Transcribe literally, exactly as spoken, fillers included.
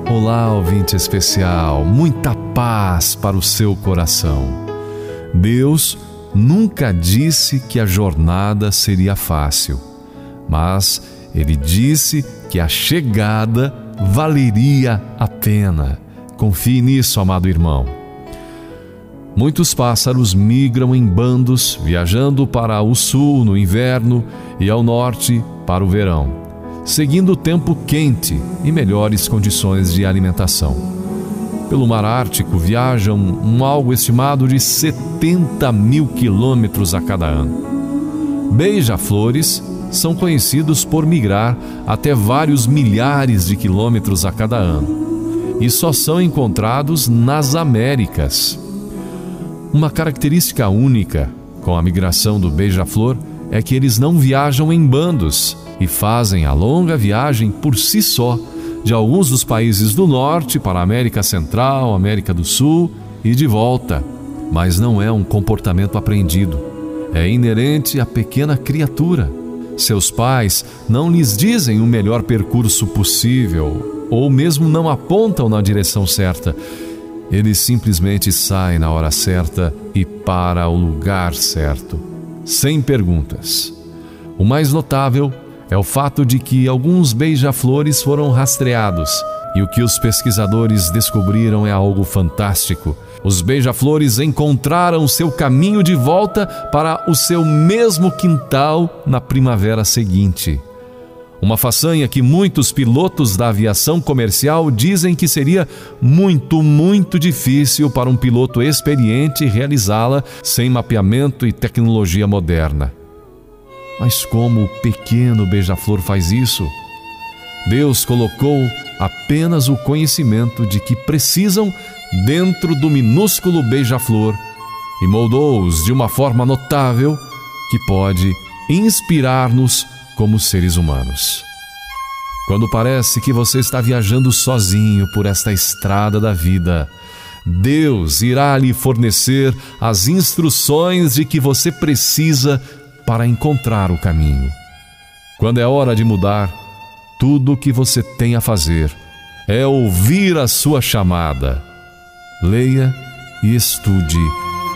Olá, ouvinte especial, muita paz para o seu coração. Deus nunca disse que a jornada seria fácil, mas Ele disse que a chegada valeria a pena. Confie nisso, amado irmão. Muitos pássaros migram em bandos, viajando para o sul no inverno e ao norte para o verão, seguindo o tempo quente e melhores condições de alimentação. Pelo mar Ártico viajam um algo estimado de setenta mil quilômetros a cada ano. Beija-flores são conhecidos por migrar até vários milhares de quilômetros a cada ano e só são encontrados nas Américas. Uma característica única com a migração do beija-flor é que eles não viajam em bandos e fazem a longa viagem por si só, de alguns dos países do norte para a América Central, América do Sul e de volta. Mas não é um comportamento aprendido, é inerente à pequena criatura. Seus pais não lhes dizem o melhor percurso possível, ou mesmo não apontam na direção certa. Eles simplesmente saem na hora certa e para o lugar certo, sem perguntas. O mais notável é o fato de que alguns beija-flores foram rastreados, e o que os pesquisadores descobriram é algo fantástico. Os beija-flores encontraram seu caminho de volta para o seu mesmo quintal na primavera seguinte. Uma façanha que muitos pilotos da aviação comercial dizem que seria muito, muito difícil para um piloto experiente realizá-la sem mapeamento e tecnologia moderna. Mas como o pequeno beija-flor faz isso? Deus colocou apenas o conhecimento de que precisam dentro do minúsculo beija-flor e moldou-os de uma forma notável que pode inspirar-nos como seres humanos. Quando parece que você está viajando sozinho por esta estrada da vida, Deus irá lhe fornecer as instruções de que você precisa para encontrar o caminho. Quando é hora de mudar, tudo o que você tem a fazer é ouvir a sua chamada. Leia e estude